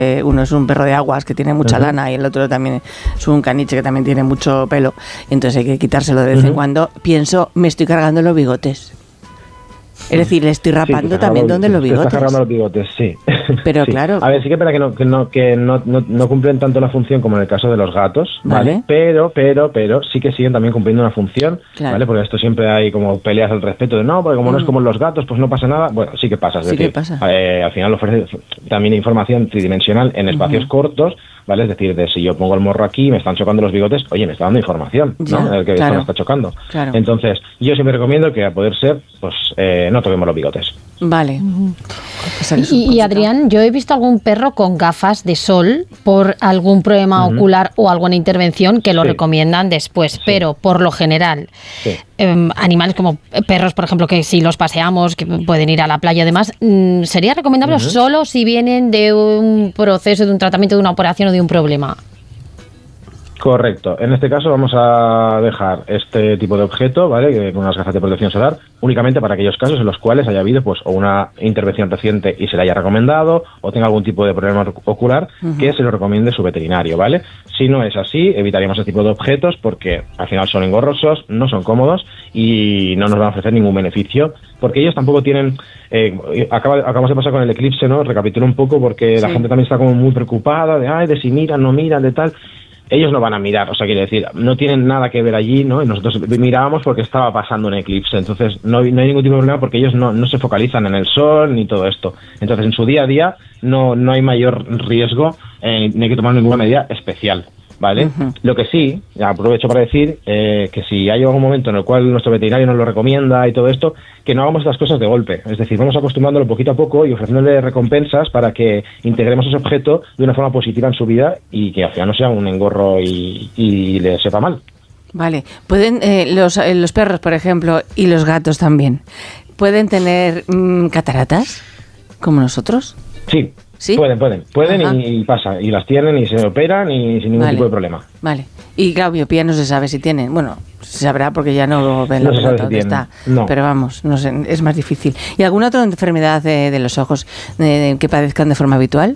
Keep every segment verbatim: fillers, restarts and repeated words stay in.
Eh, uno es un perro de aguas que tiene mucha uh-huh. lana y el otro también es un caniche que también tiene mucho pelo. Entonces hay que quitárselo de vez uh-huh. en cuando. Pienso, me estoy cargando los bigotes. Es decir, le estoy rapando sí, también donde los bigotes. Está cargando los bigotes, sí. Pero sí. claro. A ver, sí que es verdad que, no, que, no, que no, no, no cumplen tanto la función como en el caso de los gatos, ¿vale? ¿vale? Pero, pero, pero sí que siguen también cumpliendo una función, claro. ¿vale? Porque esto siempre hay como peleas al respecto de no, porque como mm. no es como los gatos, pues no pasa nada. Bueno, sí que pasa. Es sí decir, que pasa. Eh, al final ofrece también información tridimensional en espacios uh-huh. cortos, ¿vale? Es decir, de si yo pongo el morro aquí y me están chocando los bigotes, oye, me está dando información, ya, ¿no? El que claro. esto me está chocando. Claro. Entonces, yo siempre recomiendo que a poder ser, pues eh, no toquemos los bigotes. Vale. Uh-huh. Y, y Adrián, yo he visto algún perro con gafas de sol por algún problema uh-huh. ocular o alguna intervención que lo sí. recomiendan después, sí. pero por lo general, sí. eh, animales como perros, por ejemplo, que si los paseamos, que pueden ir a la playa y demás, ¿sería recomendable uh-huh. solo si vienen de un proceso, de un tratamiento, de una operación o de un problema? Correcto. En este caso vamos a dejar este tipo de objeto, ¿vale? Con unas gafas de protección solar, únicamente para aquellos casos en los cuales haya habido pues o una intervención reciente y se le haya recomendado, o tenga algún tipo de problema ocular uh-huh. que se lo recomiende su veterinario, ¿vale? Si no es así, evitaríamos ese tipo de objetos porque al final son engorrosos, no son cómodos y no nos van a ofrecer ningún beneficio, porque ellos tampoco tienen... Eh, acaba, acabamos de pasar con el eclipse, ¿no? Recapitulo un poco porque sí. la gente también está como muy preocupada de, ay, de si miran, no miran, de tal... Ellos no van a mirar, o sea, quiere decir, no tienen nada que ver allí, ¿no? Y nosotros mirábamos porque estaba pasando un eclipse, entonces no, no hay ningún tipo de problema porque ellos no, no se focalizan en el sol ni todo esto. Entonces, en su día a día no, no hay mayor riesgo eh, ni hay que tomar ninguna medida especial, ¿vale? Uh-huh. Lo que sí, aprovecho para decir eh, que si hay algún momento en el cual nuestro veterinario nos lo recomienda y todo esto, que no hagamos estas cosas de golpe. Es decir, vamos acostumbrándolo poquito a poco y ofreciéndole recompensas para que integremos ese objeto de una forma positiva en su vida y que al final no sea un engorro y, y le sepa mal. Vale. ¿Pueden eh, los, eh, los perros, por ejemplo, y los gatos también, pueden tener mmm, cataratas como nosotros? Sí. ¿Sí? Pueden, pueden, pueden y, y pasa, y las tienen y se operan y sin ningún vale. tipo de problema. Vale. Y claro, miopía no se sabe si tienen. Bueno, se sabrá porque ya no ven la no pelota donde está. No. Pero vamos, no sé, es más difícil. ¿Y alguna otra enfermedad de, de los ojos de, que padezcan de forma habitual?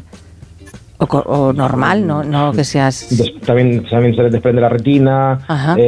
O, o normal, no, no que seas... También, también se les desprende la retina,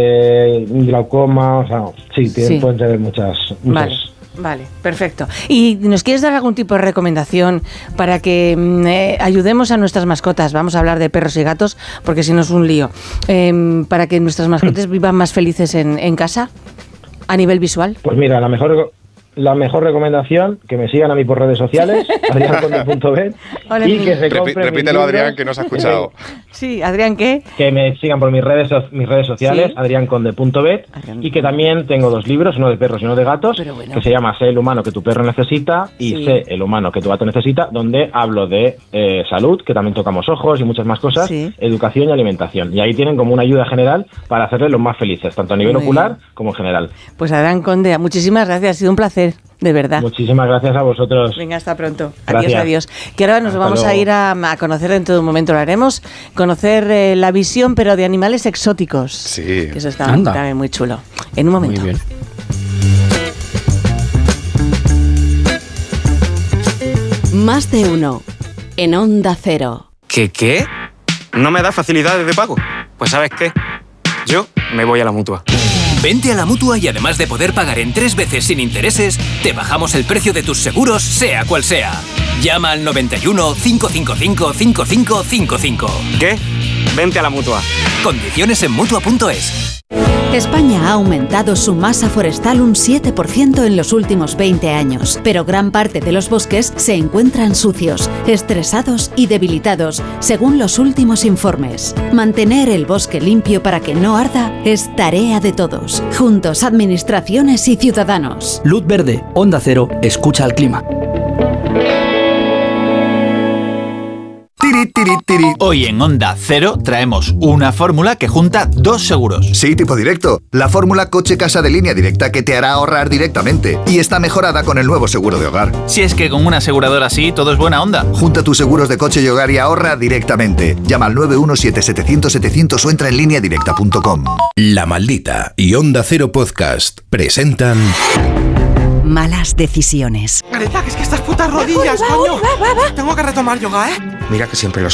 eh, glaucoma, o sea, sí, tienen, sí. pueden tener muchas... muchas vale. Vale, perfecto. ¿Y nos quieres dar algún tipo de recomendación para que eh, ayudemos a nuestras mascotas? Vamos a hablar de perros y gatos, porque si no es un lío. Eh, para que nuestras mascotas vivan más felices en, en casa, a nivel visual. Pues mira, la mejor... La mejor recomendación, que me sigan a mí por redes sociales, adrián conde punto bet, y que se compren Repítelo, Adrián, que no se ha escuchado. Sí, Adrián, ¿qué? Que me sigan por mis redes mis redes sociales, ¿sí? adrián conde punto bet, y que también tengo dos libros, uno de perros y uno de gatos, bueno. que se llama Sé el humano que tu perro necesita y sí. Sé el humano que tu gato necesita, donde hablo de eh, salud, que también tocamos ojos y muchas más cosas, sí. educación y alimentación. Y ahí tienen como una ayuda general para hacerles los más felices, tanto a nivel Muy ocular bien. como en general. Pues Adrián Conde, muchísimas gracias, ha sido un placer. De verdad. Muchísimas gracias a vosotros. Venga, hasta pronto. Gracias. Adiós, adiós. Que ahora nos hasta vamos luego. a ir a, a conocer dentro de un momento, lo haremos, conocer eh, la visión, pero de animales exóticos. Sí. Que eso está también muy chulo. En un momento. Muy bien. Más de uno. En Onda Cero. ¿Qué qué? ¿No me da facilidades de pago? Pues ¿sabes qué? Yo me voy a la Mutua. Vente a la Mutua y además de poder pagar en tres veces sin intereses, te bajamos el precio de tus seguros, sea cual sea. Llama al noventa y uno, cinco cinco cinco, cinco cinco cinco cinco. ¿Qué? Vente a la Mutua. Condiciones en Mutua punto es. España ha aumentado su masa forestal un siete por ciento en los últimos veinte años, pero gran parte de los bosques se encuentran sucios, estresados y debilitados, según los últimos informes. Mantener el bosque limpio para que no arda es tarea de todos. Juntos, administraciones y ciudadanos. Luz verde, Onda Cero, escucha al clima. Tiri, tiri, tiri. Hoy en Onda Cero traemos una fórmula que junta dos seguros. Sí, tipo directo. La fórmula coche-casa de Línea Directa que te hará ahorrar directamente. Y está mejorada con el nuevo seguro de hogar. Si es que con una aseguradora así todo es buena onda. Junta tus seguros de coche y hogar y ahorra directamente. Llama al nueve uno siete, setecientos, setecientos o entra en línea directa punto com. La Maldita y Onda Cero Podcast presentan... Malas decisiones. Marita, que es que estas putas rodillas, va, coño. Va, va, va. Tengo que retomar yoga, ¿eh? Mira que siempre lo